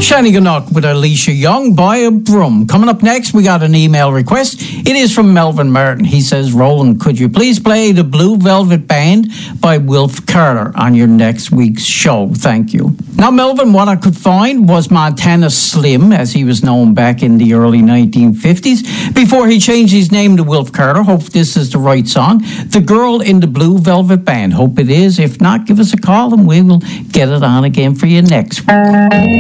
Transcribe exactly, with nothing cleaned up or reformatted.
Shannigannock with Alicia Young by a Brum. Coming up next, we got an email request. It is from Melvin Martin. He says, Roland, could you please play the Blue Velvet Band by Wilf Carter on your next week's show? Thank you. Now, Melvin, what I could find was Montana Slim, as he was known back in the early nineteen fifties, before he changed his name to Wilf Carter. Hope this is the right song. The Girl in the Blue Velvet Band. Hope it is. If not, give us a call and we will get it on again for you next week.